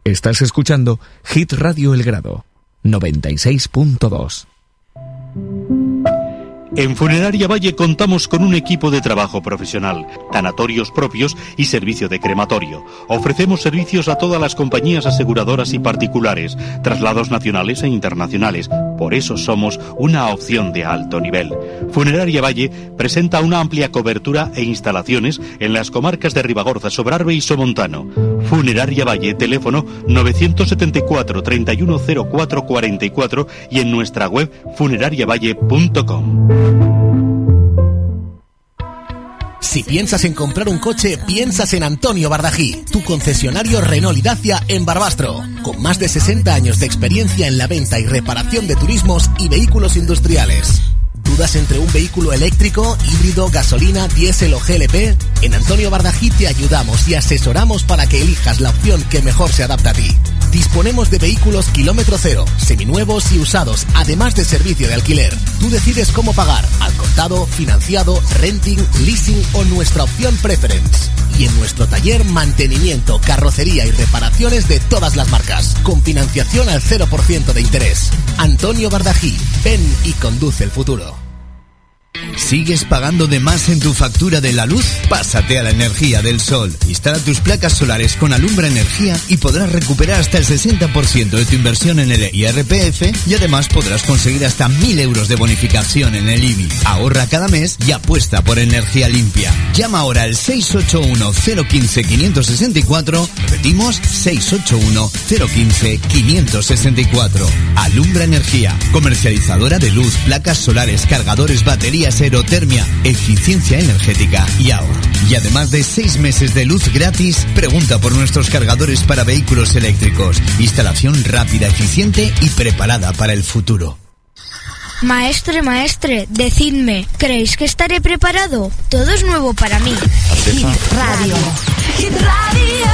Estás escuchando Hit Radio El Grado, 96.2. En Funeraria Valle contamos con un equipo de trabajo profesional, tanatorios propios y servicio de crematorio. Ofrecemos servicios a todas las compañías aseguradoras y particulares, traslados nacionales e internacionales. Por eso somos una opción de alto nivel. Funeraria Valle presenta una amplia cobertura e instalaciones en las comarcas de Ribagorza, Sobrarbe y Somontano. Funeraria Valle, teléfono 974 3104 44 y en nuestra web funerariavalle.com. Si piensas en comprar un coche, piensas en Antonio Bardají, tu concesionario Renault y Dacia en Barbastro, con más de 60 años de experiencia en la venta y reparación de turismos y vehículos industriales. ¿Dudas entre un vehículo eléctrico, híbrido, gasolina, diésel o GLP? En Antonio Bardají te ayudamos y asesoramos para que elijas la opción que mejor se adapta a ti. Disponemos de vehículos kilómetro cero, seminuevos y usados, además de servicio de alquiler. Tú decides cómo pagar, al contado, financiado, renting, leasing o nuestra opción preference. Y en nuestro taller, mantenimiento, carrocería y reparaciones de todas las marcas, con financiación al 0% de interés. Antonio Bardají, ven y conduce el futuro. ¿Sigues pagando de más en tu factura de la luz? Pásate a la energía del sol. Instala tus placas solares con Alumbra Energía y podrás recuperar hasta el 60% de tu inversión en el IRPF y además podrás conseguir hasta 1.000 euros de bonificación en el IBI. Ahorra cada mes y apuesta por energía limpia. Llama ahora al 681-015-564. Repetimos, 681-015-564. Alumbra Energía, comercializadora de luz, placas solares, cargadores, baterías, aerotermia, eficiencia energética y ahorro. Y además de 6 meses de luz gratis, pregunta por nuestros cargadores para vehículos eléctricos. Instalación rápida, eficiente y preparada para el futuro. Maestre, decidme, ¿creéis que estaré preparado? Todo es nuevo para mí. Hit Radio. Hit Radio.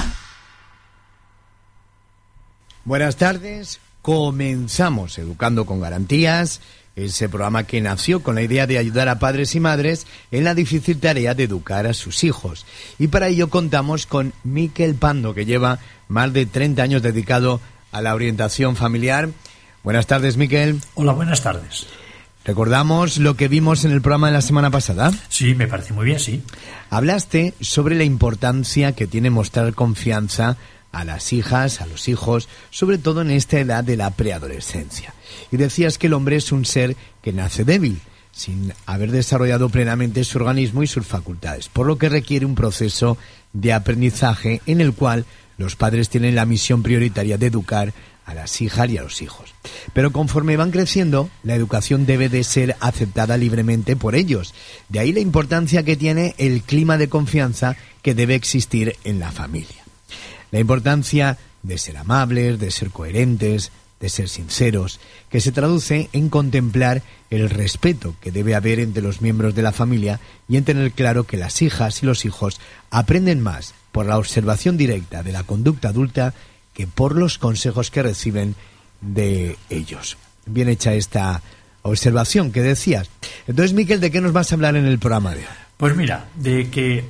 Buenas tardes. Comenzamos Educando con Garantías, ese programa que nació con la idea de ayudar a padres y madres en la difícil tarea de educar a sus hijos. Y para ello contamos con Miquel Pando, que lleva más de 30 años dedicado a la orientación familiar. Buenas tardes, Miquel. Hola, buenas tardes. ¿Recordamos lo que vimos en el programa de la semana pasada? Sí, me parece muy bien, sí. Hablaste sobre la importancia que tiene mostrar confianza a las hijas, a los hijos, sobre todo en esta edad de la preadolescencia. Y decías que el hombre es un ser que nace débil, sin haber desarrollado plenamente su organismo y sus facultades, por lo que requiere un proceso de aprendizaje en el cual los padres tienen la misión prioritaria de educar a las hijas y a los hijos. Pero conforme van creciendo, la educación debe de ser aceptada libremente por ellos. De ahí la importancia que tiene el clima de confianza que debe existir en la familia. La importancia de ser amables, de ser coherentes, de ser sinceros, que se traduce en contemplar el respeto que debe haber entre los miembros de la familia y en tener claro que las hijas y los hijos aprenden más por la observación directa de la conducta adulta que por los consejos que reciben de ellos. Bien hecha esta observación que decías. Entonces, Miquel, ¿de qué nos vas a hablar en el programa de hoy? Pues mira, ¿de qué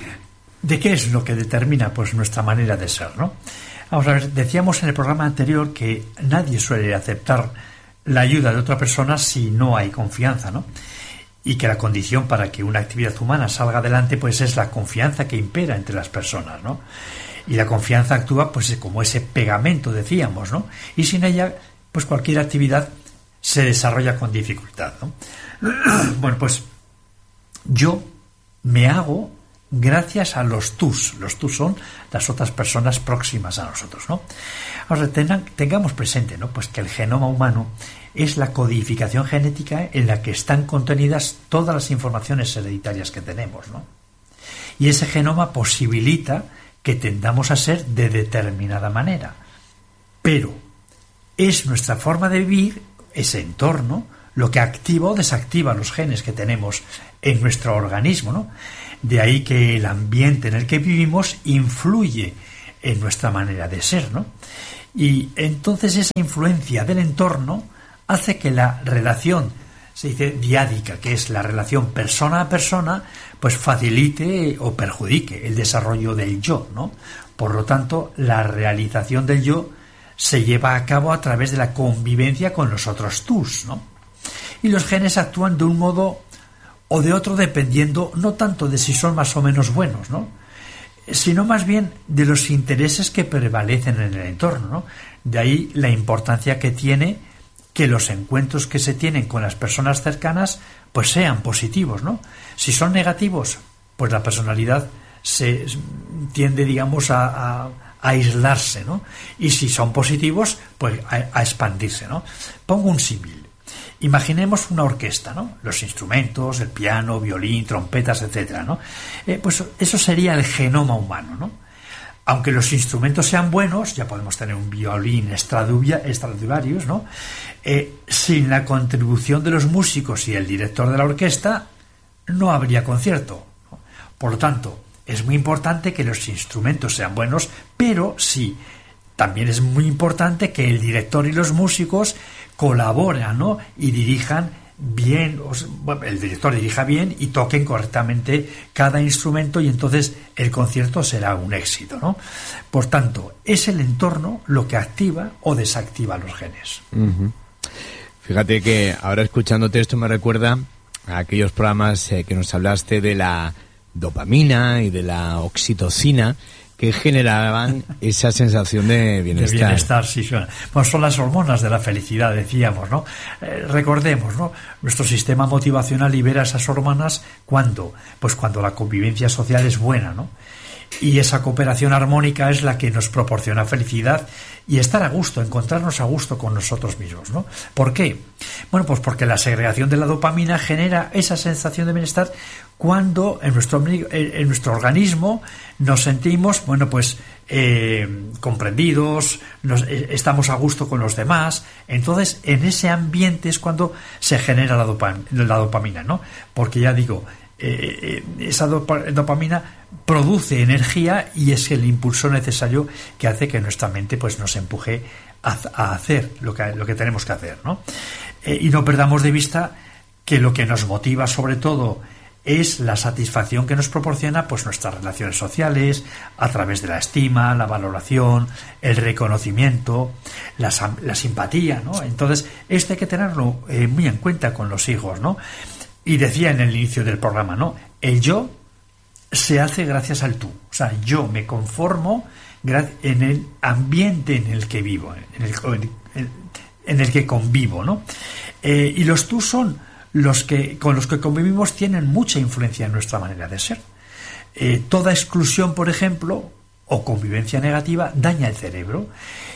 es lo que determina pues nuestra manera de ser, ¿no? Vamos a ver, decíamos en el programa anterior que nadie suele aceptar la ayuda de otra persona si no hay confianza, ¿no? Y que la condición para que una actividad humana salga adelante pues es la confianza que impera entre las personas, ¿no? Y la confianza actúa pues como ese pegamento, decíamos, ¿no? Y sin ella pues cualquier actividad se desarrolla con dificultad, ¿no? Bueno, pues yo me hago gracias a los tus. Los tus son las otras personas próximas a nosotros, ¿no? Ahora, tengamos presente, ¿no? Pues que el genoma humano es la codificación genética en la que están contenidas todas las informaciones hereditarias que tenemos, ¿no? Y ese genoma posibilita que tendamos a ser de determinada manera. Pero es nuestra forma de vivir, ese entorno, lo que activa o desactiva los genes que tenemos en nuestro organismo, ¿no? De ahí que el ambiente en el que vivimos influye en nuestra manera de ser, ¿no? Y entonces esa influencia del entorno hace que la relación se dice diádica, que es la relación persona a persona, pues facilite o perjudique el desarrollo del yo, ¿no? Por lo tanto, la realización del yo se lleva a cabo a través de la convivencia con los otros tus, ¿no? Y los genes actúan de un modo o de otro dependiendo no tanto de si son más o menos buenos, ¿no?, sino más bien de los intereses que prevalecen en el entorno, ¿no? De ahí la importancia que tiene que los encuentros que se tienen con las personas cercanas pues sean positivos, ¿no? Si son negativos, pues la personalidad se tiende, digamos, a aislarse, ¿no? Y si son positivos, pues a expandirse, ¿no? Pongo un símil. Imaginemos una orquesta, ¿no? Los instrumentos, el piano, violín, trompetas, etcétera, ¿no? Pues eso sería el genoma humano, ¿no? Aunque los instrumentos sean buenos, ya podemos tener un violín Stradivarius, ¿no? Sin la contribución de los músicos y el director de la orquesta, no habría concierto, ¿no? Por lo tanto, es muy importante que los instrumentos sean buenos, pero sí, también es muy importante que el director y los músicos colaboren, ¿no? Y dirijan bien, el director dirija bien y toquen correctamente cada instrumento, y entonces el concierto será un éxito, ¿no? Por tanto, es el entorno lo que activa o desactiva los genes. Uh-huh. Fíjate que ahora escuchándote esto me recuerda a aquellos programas que nos hablaste de la dopamina y de la oxitocina, que generaban esa sensación de bienestar. De bienestar, sí. Pues son las hormonas de la felicidad, decíamos, ¿no? Recordemos, ¿no? Nuestro sistema motivacional libera esas hormonas ¿cuándo? Pues cuando la convivencia social es buena, ¿no? Y esa cooperación armónica es la que nos proporciona felicidad y estar a gusto, encontrarnos a gusto con nosotros mismos, ¿no? ¿Por qué? Bueno, pues porque la segregación de la dopamina genera esa sensación de bienestar cuando en nuestro organismo nos sentimos, bueno, pues comprendidos, estamos a gusto con los demás. Entonces, en ese ambiente es cuando se genera la dopamina, ¿no? Porque ya digo, esa dopamina produce energía y es el impulso necesario que hace que nuestra mente pues nos empuje a hacer lo que tenemos que hacer, ¿no? Y no perdamos de vista que lo que nos motiva sobre todo es la satisfacción que nos proporciona pues nuestras relaciones sociales a través de la estima, la valoración, el reconocimiento, la simpatía, ¿no? Entonces esto hay que tenerlo muy en cuenta con los hijos, ¿no? Y decía en el inicio del programa, ¿no? El yo se hace gracias al tú. O sea, yo me conformo en el ambiente en el que vivo, en el que convivo, ¿no? Y los tú son los que con los que convivimos tienen mucha influencia en nuestra manera de ser. Toda exclusión, por ejemplo, o convivencia negativa daña el cerebro.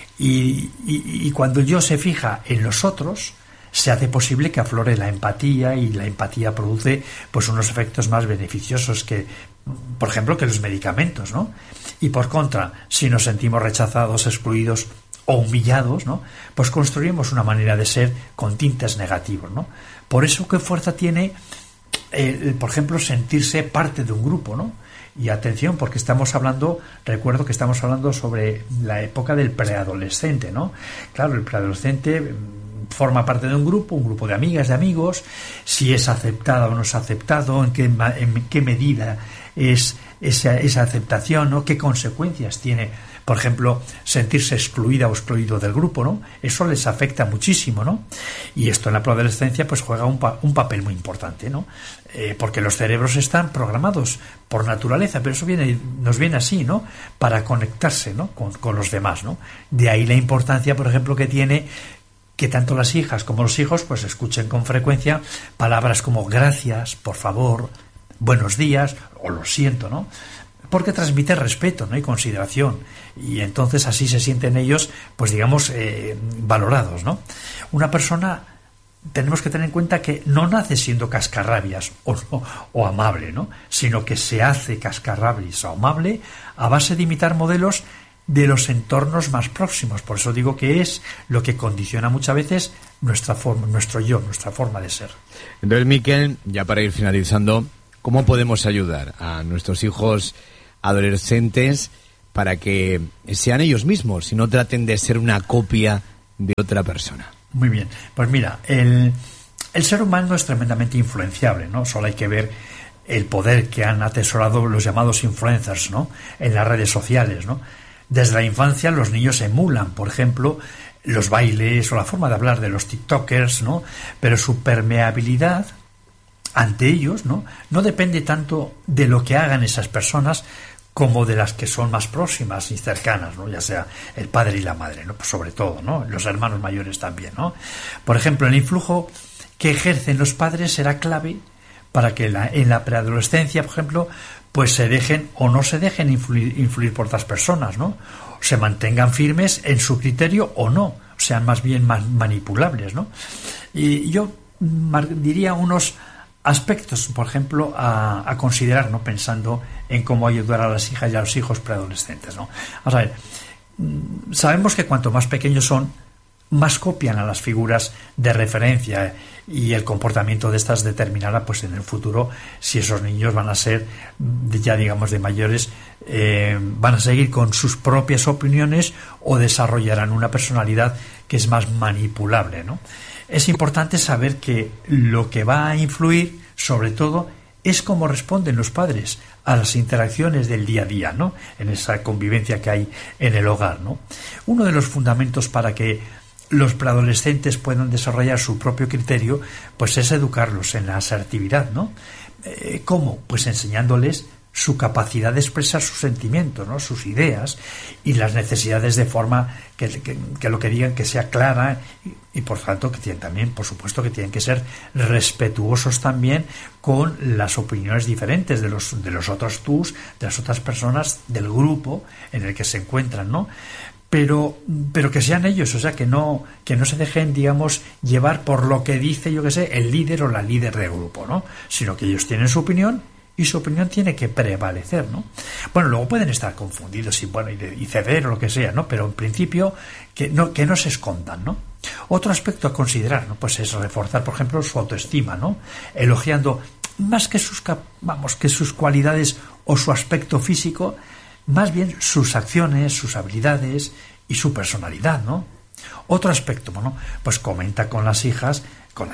Y cuando el yo se fija en los otros, se hace posible que aflore la empatía, y la empatía produce pues unos efectos más beneficiosos que, por ejemplo, que los medicamentos, ¿no? Y por contra, si nos sentimos rechazados, excluidos o humillados, ¿no? Pues construimos una manera de ser con tintes negativos, ¿no? Por eso, ¿qué fuerza tiene, por ejemplo, sentirse parte de un grupo, ¿no? Y atención, porque recuerdo que estamos hablando sobre la época del preadolescente, ¿no? Claro, el preadolescente forma parte de un grupo de amigas, de amigos, si es aceptada o no es aceptado, en qué medida es esa aceptación, ¿no? Qué consecuencias tiene, por ejemplo, sentirse excluida o excluido del grupo, ¿no? Eso les afecta muchísimo, ¿no? Y esto en la preadolescencia pues juega un papel muy importante, ¿no? Porque los cerebros están programados por naturaleza, pero eso nos viene así, ¿no? Para conectarse, ¿no? con los demás, ¿no? De ahí la importancia, por ejemplo, que tiene que tanto las hijas como los hijos pues escuchen con frecuencia palabras como gracias, por favor, buenos días o lo siento, ¿no? Porque transmite respeto, ¿no? Y consideración, y entonces así se sienten ellos pues digamos valorados, ¿no? Una persona, tenemos que tener en cuenta que no nace siendo cascarrabias o amable, ¿no? Sino que se hace cascarrabias o amable a base de imitar modelos de los entornos más próximos. Por eso digo que es lo que condiciona muchas veces nuestra forma de ser. Entonces, Miquel, ya para ir finalizando, ¿cómo podemos ayudar a nuestros hijos adolescentes para que sean ellos mismos y no traten de ser una copia de otra persona? Muy bien, pues mira, El ser humano es tremendamente influenciable, ¿no? Solo hay que ver el poder que han atesorado los llamados influencers, ¿no? En las redes sociales, ¿no? Desde la infancia los niños emulan, por ejemplo, los bailes o la forma de hablar de los tiktokers, ¿no? Pero su permeabilidad ante ellos, ¿no? No depende tanto de lo que hagan esas personas como de las que son más próximas y cercanas, ¿no? Ya sea el padre y la madre, ¿no? Pues sobre todo, ¿no? Los hermanos mayores también, ¿no? Por ejemplo, el influjo que ejercen los padres será clave para que en la preadolescencia, por ejemplo, pues se dejen o no se dejen influir por otras personas, ¿no? Se mantengan firmes en su criterio o no, sean más bien manipulables, ¿no? Y yo diría unos aspectos, por ejemplo, a considerar, ¿no? Pensando en cómo ayudar a las hijas y a los hijos preadolescentes, ¿no? Vamos a ver, sabemos que cuanto más pequeños son, más copian a las figuras de referencia, y el comportamiento de estas determinará, pues, en el futuro, si esos niños van a ser, ya digamos, de mayores, van a seguir con sus propias opiniones o desarrollarán una personalidad que es más manipulable, ¿no? Es importante saber que lo que va a influir, sobre todo, es cómo responden los padres a las interacciones del día a día, ¿no? En esa convivencia que hay en el hogar, ¿no? Uno de los fundamentos para que los preadolescentes puedan desarrollar su propio criterio, pues es educarlos en la asertividad, ¿no? ¿Cómo? Pues enseñándoles su capacidad de expresar sus sentimientos, ¿no? Sus ideas y las necesidades, de forma que lo que digan que sea clara, y por tanto que tienen también, por supuesto, que tienen que ser respetuosos también con las opiniones diferentes de los otros tus, de las otras personas del grupo en el que se encuentran, ¿no? Pero que sean ellos, o sea, que no se dejen, digamos, llevar por lo que dice, yo que sé, el líder o la líder del grupo, ¿no? Sino que ellos tienen su opinión y su opinión tiene que prevalecer, ¿no? Bueno, luego pueden estar confundidos y ceder o lo que sea, ¿no? Pero en principio que no se escondan, ¿no? Otro aspecto a considerar, ¿no? Pues es reforzar, por ejemplo, su autoestima, ¿no? Elogiando más que sus cualidades o su aspecto físico, más bien sus acciones, sus habilidades y su personalidad, ¿no? Otro aspecto, bueno, pues comenta con las hijas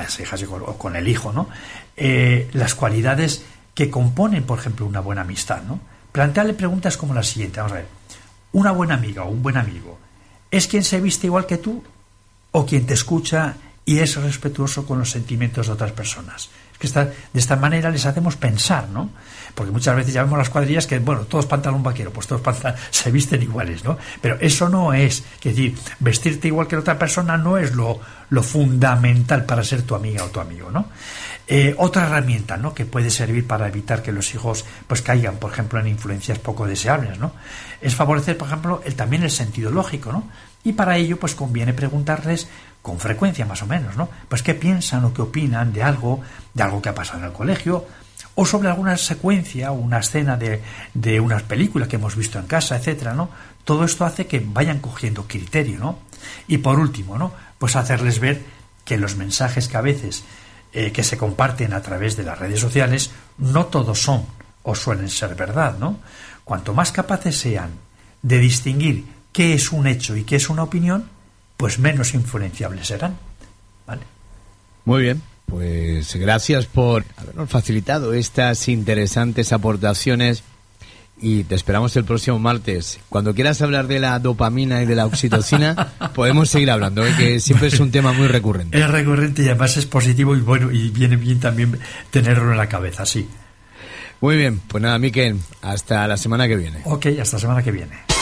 o con el hijo, ¿no? Las cualidades que componen, por ejemplo, una buena amistad, ¿no? Plantearle preguntas como la siguiente. Vamos a ver, una buena amiga o un buen amigo, ¿es quien se viste igual que tú o quien te escucha y es respetuoso con los sentimientos de otras personas? Es que de esta manera les hacemos pensar, ¿no? Porque muchas veces ya vemos las cuadrillas que, bueno, todos pantalón vaquero, pues todos se visten iguales, ¿no? Pero eso no es, decir, vestirte igual que la otra persona no es lo fundamental para ser tu amiga o tu amigo, ¿no? Otra herramienta, ¿no?, que puede servir para evitar que los hijos, pues, caigan, por ejemplo, en influencias poco deseables, ¿no?, es favorecer, por ejemplo, también el sentido lógico, ¿no? Y para ello, pues, conviene preguntarles con frecuencia, más o menos, ¿no?, pues qué piensan o qué opinan de algo que ha pasado en el colegio, o sobre alguna secuencia o una escena de unas películas que hemos visto en casa, etcétera, ¿no? Todo esto hace que vayan cogiendo criterio, ¿no? Y por último, ¿no?, pues hacerles ver que los mensajes que a veces que se comparten a través de las redes sociales no todos son o suelen ser verdad, ¿no? Cuanto más capaces sean de distinguir qué es un hecho y qué es una opinión, pues menos influenciables serán, ¿vale? Muy bien, pues gracias por habernos facilitado estas interesantes aportaciones y te esperamos el próximo martes. Cuando quieras hablar de la dopamina y de la oxitocina, podemos seguir hablando, que siempre es un tema muy recurrente. Es recurrente y además es positivo y bueno, y viene bien también tenerlo en la cabeza, sí. Muy bien, pues nada, Miquel, hasta la semana que viene. Ok, hasta la semana que viene.